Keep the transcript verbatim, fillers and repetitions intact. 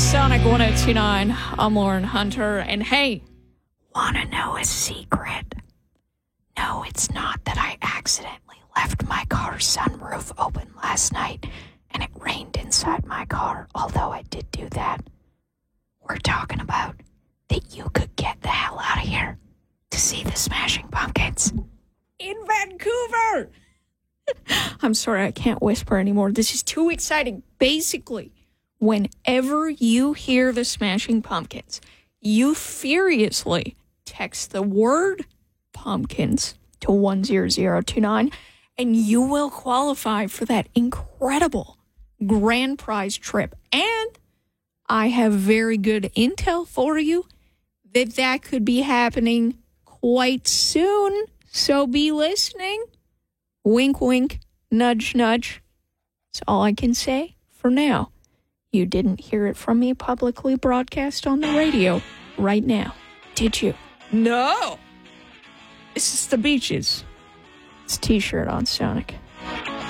Sonic one oh two point nine. I'm Lauren Hunter. And hey, want to know a secret? No, it's not that I accidentally left my car's sunroof open last night and it rained inside my car, although I did do that. We're talking about that you could get the hell out of here to see the Smashing Pumpkins in Vancouver. I'm sorry, I can't whisper anymore. This is too exciting. Basically, whenever you hear the Smashing Pumpkins, you furiously text the word pumpkins to one zero zero two nine, and you will qualify for that incredible grand prize trip. And I have very good intel for you that that could be happening quite soon. So be listening. Wink, wink, nudge, nudge. That's all I can say for now. You didn't hear it from me publicly broadcast on the radio right now, did you? No! This is the Beaches. It's a t-shirt on Sonic.